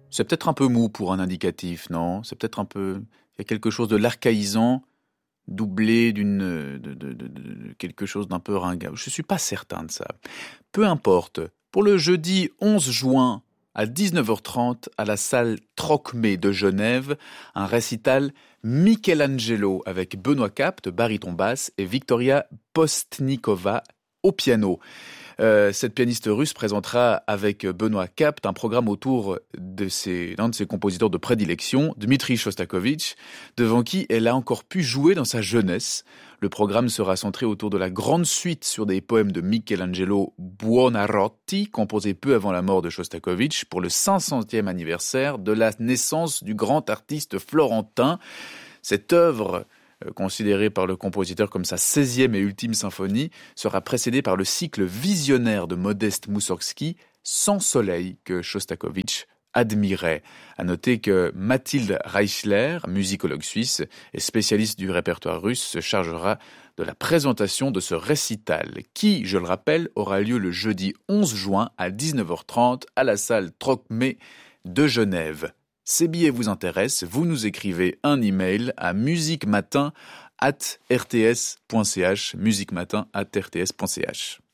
C'est peut-être un peu mou pour un indicatif, non? C'est peut-être un peu... Il y a quelque chose de l'archaïsant doublé de quelque chose d'un peu ringard. Je suis pas certain de ça. Peu importe. Pour le jeudi 11 juin à 19h30 à la salle Trocmé de Genève, un récital Michelangelo avec Benoît Cap de baryton basse et Victoria Postnikova au piano. Cette pianiste russe présentera avec Benoît Kapt un programme autour d'un de ses compositeurs de prédilection, Dmitri Shostakovich, devant qui elle a encore pu jouer dans sa jeunesse. Le programme sera centré autour de la grande suite sur des poèmes de Michelangelo Buonarroti, composés peu avant la mort de Shostakovich, pour le 500e anniversaire de la naissance du grand artiste florentin. Cette œuvre, considérée par le compositeur comme sa 16e et ultime symphonie, sera précédée par le cycle visionnaire de Modeste Moussorgsky, Sans soleil, que Shostakovich admirait. À noter que Mathilde Reichler, musicologue suisse et spécialiste du répertoire russe, se chargera de la présentation de ce récital qui, je le rappelle, aura lieu le jeudi 11 juin à 19h30 à la salle Trocmé de Genève. Ces billets vous intéressent, vous nous écrivez un email à musicmatin@rts.ch, musicmatin@rts.ch.